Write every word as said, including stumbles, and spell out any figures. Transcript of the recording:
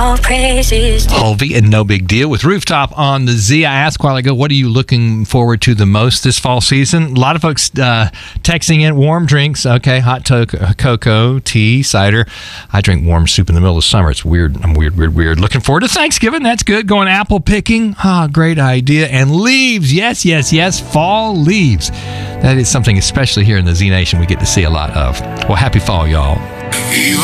all praises. Hulvey and No Big Deal with Rooftop on the Z. I asked a while ago, what are you looking forward to the most this fall season? A lot of folks uh, texting in warm drinks. Okay, hot to- cocoa, tea, cider. I drink warm soup in the middle of summer. It's weird. I'm weird, weird, weird. Looking forward to Thanksgiving. That's good. Going apple picking. Ah, great idea. And leaves. Yes, yes, yes. Fall leaves. That is something, especially here in the Z Nation, we get to see a lot of. Well, happy fall, y'all.